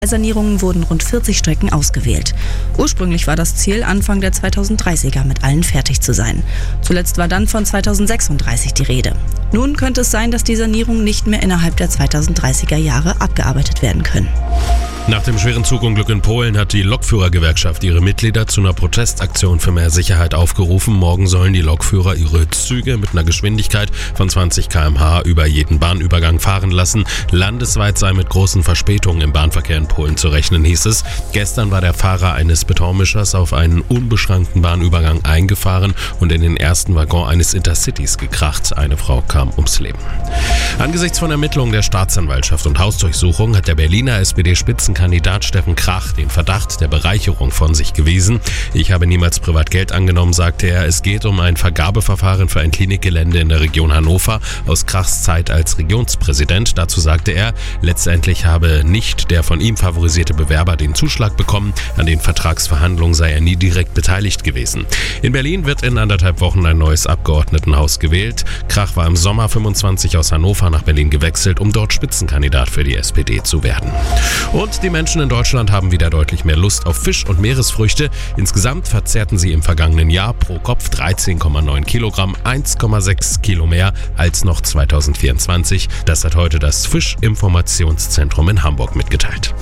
Sanierungen wurden rund 40 Strecken ausgewählt. Ursprünglich war das Ziel, Anfang der 2030er mit allen fertig zu sein. Zuletzt war dann von 2036 die Rede. Nun könnte es sein, dass die Sanierungen nicht mehr innerhalb der 2030er Jahre abgearbeitet werden können. Nach dem schweren Zugunglück in Polen hat die Lokführergewerkschaft ihre Mitglieder zu einer Protestaktion für mehr Sicherheit aufgerufen. Morgen sollen die Lokführer ihre Züge mit einer Geschwindigkeit von 20 km/h über jeden Bahnübergang fahren lassen. Landesweit sei mit großen Verspätungen im Bahnverkehr in Polen zu rechnen, hieß es. Gestern war der Fahrer eines Betonmischers auf einen unbeschrankten Bahnübergang eingefahren und in den ersten Waggon eines Intercitys gekracht. Eine Frau kam ums Leben. Angesichts von Ermittlungen der Staatsanwaltschaft und Hausdurchsuchung hat der Berliner SPD-Spitzenkandidat Steffen Krach den Verdacht der Bereicherung von sich gewiesen. Ich habe niemals privat Geld angenommen, sagte er. Es geht um ein Vergabeverfahren für ein Klinikgelände in der Region Hannover aus Krachs Zeit als Regionspräsident. Dazu sagte er, letztendlich habe nicht der von ihm favorisierte Bewerber den Zuschlag bekommen. An den Vertragsverhandlungen sei er nie direkt beteiligt gewesen. In Berlin wird in 1,5 Wochen ein neues Abgeordnetenhaus gewählt. Krach war im Sommer 25 aus Hannover nach Berlin gewechselt, um dort Spitzenkandidat für die SPD zu werden. Und die Menschen in Deutschland haben wieder deutlich mehr Lust auf Fisch und Meeresfrüchte. Insgesamt verzehrten sie im vergangenen Jahr pro Kopf 13,9 Kilogramm, 1,6 Kilo mehr als noch 2024. Das hat heute das Fischinformationszentrum in Hamburg mitgeteilt.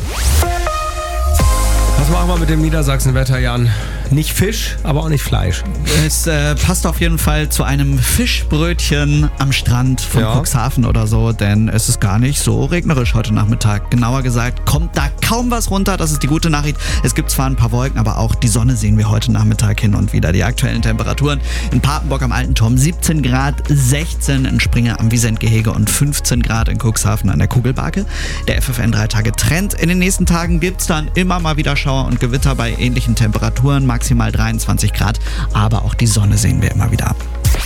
Was machen wir mit dem Niedersachsen-Wetter, Jan? Nicht Fisch, aber auch nicht Fleisch. Es passt auf jeden Fall zu einem Fischbrötchen am Strand von Cuxhaven oder so, denn es ist gar nicht so regnerisch heute Nachmittag. Genauer gesagt, kommt da kaum was runter, das ist die gute Nachricht. Es gibt zwar ein paar Wolken, aber auch die Sonne sehen wir heute Nachmittag hin und wieder. Die aktuellen Temperaturen in Papenburg am Alten Turm 17 Grad, 16 in Springer am Wiesentgehege und 15 Grad in Cuxhaven an der Kugelbarke. Der FFN 3 Tage Trend. In den nächsten Tagen gibt es dann immer mal wieder Schauer und Gewitter bei ähnlichen Temperaturen, maximal 23 Grad, aber auch die Sonne sehen wir immer wieder ab.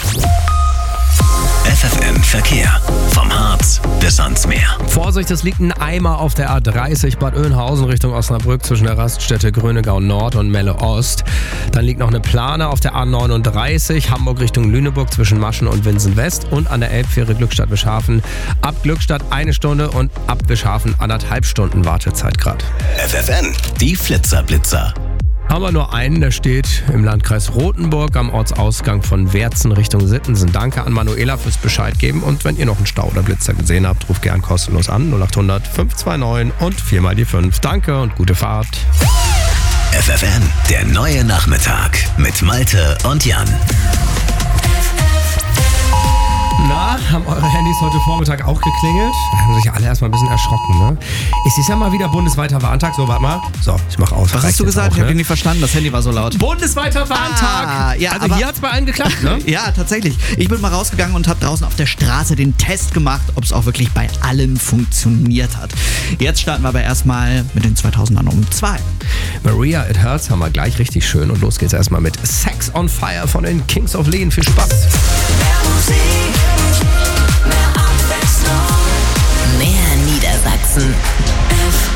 FFN Verkehr. Vom Harz bis ans Meer. Vorsicht, es liegt ein Eimer auf der A30 Bad Oeynhausen Richtung Osnabrück zwischen der Raststätte Grönegau Nord und Melle Ost. Dann liegt noch eine Plane auf der A39 Hamburg Richtung Lüneburg zwischen Maschen und Winsen West und an der Elbfähre Glückstadt-Wischhafen. Ab Glückstadt 1 Stunde und ab Wischhafen 1,5 Stunden Wartezeit gerade. FFN, die Flitzer. Haben wir nur einen, der steht im Landkreis Rothenburg am Ortsausgang von Werzen Richtung Sittensen. Danke an Manuela fürs Bescheid geben und wenn ihr noch einen Stau oder Blitzer gesehen habt, ruft gern kostenlos an 0800 529 und 4 mal die 5. Danke und gute Fahrt. FFN, der neue Nachmittag mit Malte und Jan. Na, haben eure Handys heute Vormittag auch geklingelt? Da haben sich alle erstmal ein bisschen erschrocken, ne? Es ist ja mal wieder bundesweiter Warntag. So, warte mal. So, ich mach aus. Was hast du gesagt? Ich habe nicht verstanden. Das Handy war so laut. Bundesweiter Warntag! Ja, also hier hat's bei allen geklappt, ne? Ja, tatsächlich. Ich bin mal rausgegangen und habe draußen auf der Straße den Test gemacht, ob es auch wirklich bei allen funktioniert hat. Jetzt starten wir aber erstmal mit den 2000ern um 2. Maria It Hurts haben wir gleich richtig schön. Und los geht's erstmal mit Sex on Fire von den Kings of Leon. Viel Spaß! Mehr Musik, mehr Abwechslung, Mehr Niedersachsen.